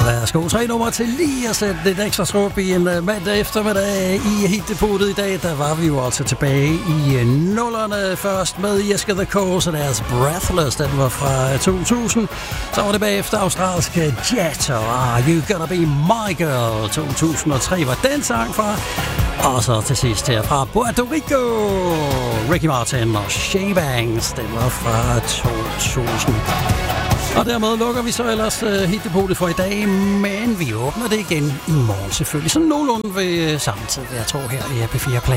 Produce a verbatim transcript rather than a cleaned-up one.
Værsgo, tre nummer til lige at sætte lidt ekstra skub i en uh, mandag eftermiddag i Hitdepotet i dag. Der var vi jo altså tilbage i uh, nullerne først med Jeske The Coles og deres Breathless. Den var fra uh, to tusind. Så var det bagefter australske Jet og Are You Gonna Be My Girl. to tusind og tre var den sang fra. Og så til sidst her fra Puerto Rico, Ricky Martin og Shay Banks. Den var fra to tusind. Og dermed lukker vi så ellers uh, Hitdepotet for i dag, men vi åbner det igen i morgen selvfølgelig, sådan nogenlunde ved samme tid, jeg tror her i P fire Play.